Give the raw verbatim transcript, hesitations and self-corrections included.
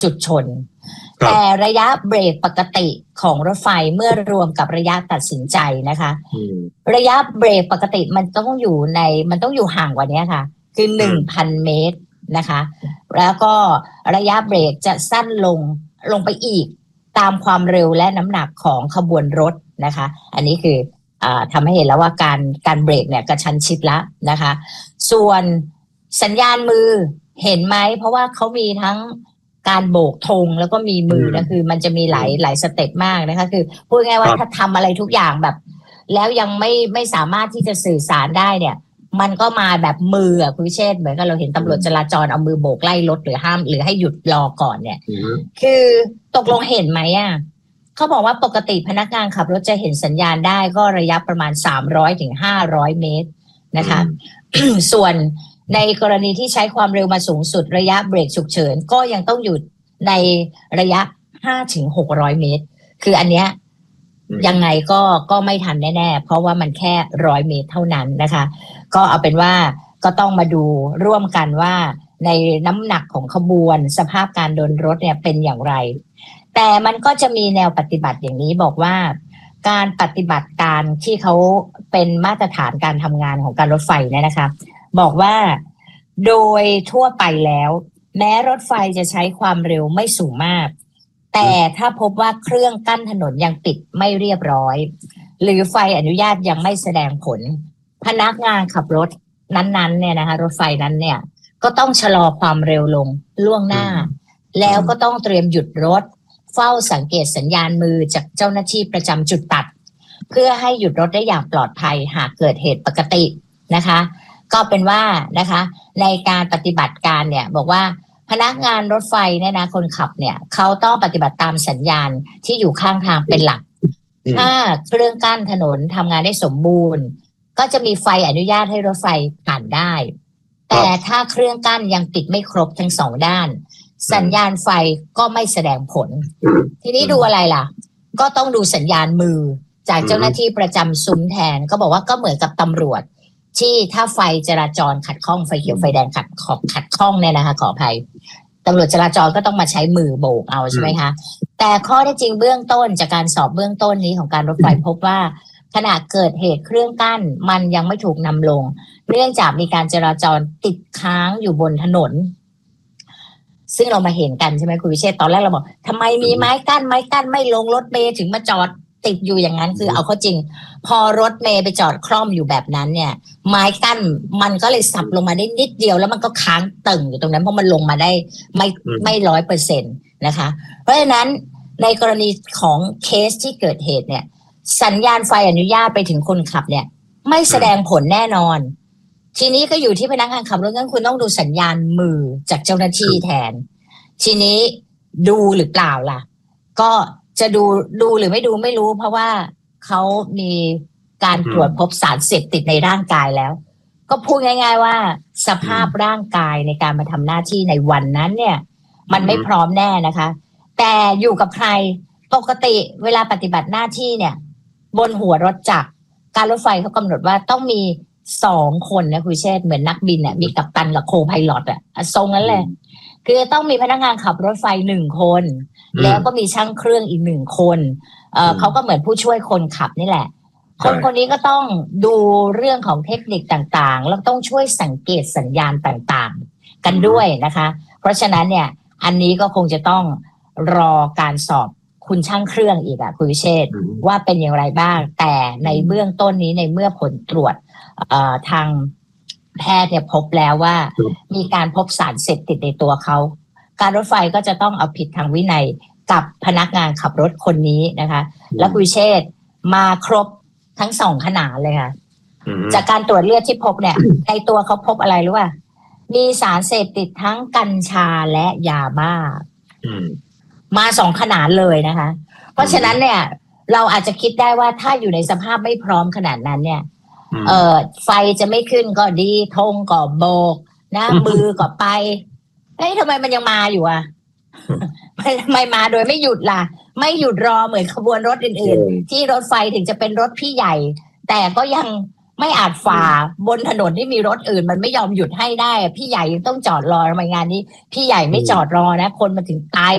จุดชนแต่ระยะเบรกปกติของรถไฟเมื่อรวมกับระยะตัดสินใจนะคะระยะเบรกปกติมันต้องอยู่ในมันต้องอยู่ห่างกว่านี้ค่ะคือ หนึ่งพัน เมตรนะคะแล้วก็ระยะเบรกจะสั้นลงลงไปอีกตามความเร็วและน้ำหนักของขบวนรถนะคะอันนี้คืออ่าทำให้เห็นแล้วว่าการการเบรกเนี่ยกระชั้นชิดแล้วนะคะส่วนสัญญาณมือเห็นไหมเพราะว่าเขามีทั้งการโบกธงแล้วก็มีมือนะคือมันจะมีหลายหลายสเต็ปมากนะคะคือพูดง่ายว่าถ้าทำอะไรทุกอย่างแบบแล้วยังไม่ไม่สามารถที่จะสื่อสารได้เนี่ยมันก็มาแบบมืออ่ะคุณวิเชษฐ์เหมือนกับเราเห็นตำรวจจราจรเอามือโบกไล่รถหรือห้ามหรือให้หยุดรอก่อนเนี่ยคือตกลงเห็นไหมอ่ะเขาบอกว่าปกติพนักงานขับรถจะเห็นสัญญาณได้ก็ระยะประมาณสามร้อยถึงห้าร้อยเมตรนะคะ ส่วนในกรณีที่ใช้ความเร็วมาสูงสุดระยะเบรกฉุกเฉินก็ยังต้องอยู่ในระยะ ห้าถึงหกร้อยเมตรคืออันเนี้ยยังไงก็ก็ไม่ทันแน่ๆเพราะว่ามันแค่ร้อยเมตรเท่านั้นนะคะก็เอาเป็นว่าก็ต้องมาดูร่วมกันว่าในน้ำหนักของขบวนสภาพการเดินรถเนี่ยเป็นอย่างไรแต่มันก็จะมีแนวปฏิบัติอย่างนี้บอกว่าการปฏิบัติการที่เขาเป็นมาตรฐานการทำงานของการรถไฟเนี่ยนะคะบอกว่าโดยทั่วไปแล้วแม้รถไฟจะใช้ความเร็วไม่สูงมากแต่ถ้าพบว่าเครื่องกั้นถนนยังปิดไม่เรียบร้อยหรือไฟอนุญาตยังไม่แสดงผลพนักงานขับรถนั้นๆเนี่ยนะคะรถไฟนั้นเนี่ยก็ต้องชะลอความเร็วลงล่วงหน้าแล้วก็ต้องเตรียมหยุดรถเฝ้าสังเกตสัญญาณมือจากเจ้าหน้าที่ประจำจุดตัดเพื่อให้หยุดรถได้อย่างปลอดภัยหากเกิดเหตุปกตินะคะก็เป็นว่านะคะในการปฏิบัติการเนี่ยบอกว่าพนักงานรถไฟเนี่ยนะคนขับเนี่ยเขาต้องปฏิบัติตามสัญญาณที่อยู่ข้างทางเป็นหลักถ้าเครื่องกั้นถนนทำงานได้สมบูรณ์ก็จะมีไฟอนุญาตให้รถไฟผ่านได้แต่ถ้าเครื่องกั้นยังติดไม่ครบทั้งสองด้านสัญญาณไฟก็ไม่แสดงผลทีนี้ดูอะไรล่ะก็ต้องดูสัญญาณมือจากเจ้าหน้าที่ประจำซุ้มแทนก็บอกว่าก็เหมือนกับตำรวจที่ถ้าไฟจราจรขัดข้องไฟเขียวไฟแดงขัดขอบขัดข้องเนี่ยนะคะขออภัยตำรวจจราจรก็ต้องมาใช้มือโบกเอาใช่ไหมคะแต่ข้อเท็จจริงเบื้องต้นจากการสอบเบื้องต้นนี้ของการรถไฟพบว่าขณะเกิดเหตุเครื่องกั้นมันยังไม่ถูกนำลงเนื่องจากมีการจราจรติดค้างอยู่บนถนนซึ่งเรามาเห็นกันใช่ไหมคุณวิเชษตอนแรกเราบอกทำไมมีไม้กั้นไม้กั้นไม่ลงรถเมล์ถึงมาจอดติดอยู่อย่างนั้นคือเอาเข้าจริงพอรถเมล์ไปจอดคล่อมอยู่แบบนั้นเนี่ยไม้กั้นมันก็เลยสับลงมาได้นิดเดียวแล้วมันก็ค้างตึงอยู่ตรงนั้นเพราะมันลงมาได้ไม่ไม่ร้อยเปอร์เซ็นต์นะคะเพราะฉะนั้นในกรณีของเคสที่เกิดเหตุเนี่ยสัญญาณไฟอนุญาตไปถึงคนขับเนี่ยไม่แสดงผลแน่นอนทีนี้ก็อยู่ที่พนักงานขับรถงั้นคุณต้องดูสัญญาณมือจากเจ้าหน้าที่แทนทีนี้ดูหรือเปล่าล่ะก็จะดูดูหรือไม่ดูไม่รู้เพราะว่าเขามีการตรวจพบสารเสพติดในร่างกายแล้วก็พูดง่ายๆว่าสภาพร่างกายในการมาทำหน้าที่ในวันนั้นเนี่ยมันไม่พร้อมแน่นะคะแต่อยู่กับใครปกติเวลาปฏิบัติหน้าที่เนี่ยบนหัวรถจักรการรถไฟเขากำหนดว่าต้องมีสองคนนะคุณเชษเหมือนนักบินเนี่ยมีกัปตันกับโคไพลอตอะทรงนั้นเลยคือต้องมีพนักงานขับรถไฟหนึ่งคนแล้วก็มีช่างเครื่องอีกหนึ่งคนเอ่อเขาก็เหมือนผู้ช่วยคนขับนี่แหละคนคนนี้ก็ต้องดูเรื่องของเทคนิคต่างๆแล้วต้องช่วยสังเกตสัญญาณต่างๆกันด้วยนะคะเพราะฉะนั้นเนี่ยอันนี้ก็คงจะต้องรอการสอบคุณช่างเครื่องอีกอะคุณวิเชษว่าเป็นอย่างไรบ้างแต่ในเบื้องต้นนี้ในเมื่อผลตรวจเอ่อทางแพทย์เนี่ยพบแล้วว่ามีการพบสารเสพติดในตัวเขาการรถไฟก็จะต้องเอาผิดทางวินัยกับพนักงานขับรถคนนี้นะคะและคุณเชษมาครบทั้งสองขนาดเลยค่ะจากการตรวจเลือดที่พบเนี่ยในตัวเขาพบอะไรรู้ป่ะมีสารเสพติดทั้งกัญชาและยาบ้ามาสองขนาดเลยนะคะเพราะฉะนั้นเนี่ยเราอาจจะคิดได้ว่าถ้าอยู่ในสภาพไม่พร้อมขนาดนั้นเนี่ยเอ่อไฟจะไม่ขึ้นก็ดีธงก็โบกนะมือก็ไปเฮ้ยทำไมมันยังมาอยู่อ่ะทำไมมาโดยไม่หยุดล่ะไม่หยุดรอเหมือนขบวนรถอื่นๆที่รถไฟถึงจะเป็นรถพี่ใหญ่แต่ก็ยังไม่อาจฝ่าบนถนนที่มีรถอื่นมันไม่ยอมหยุดให้ได้พี่ใหญ่ยังต้องจอดรอทำไมงานนี้พี่ใหญ่ไม่จอดรอนะคนมาถึงตาย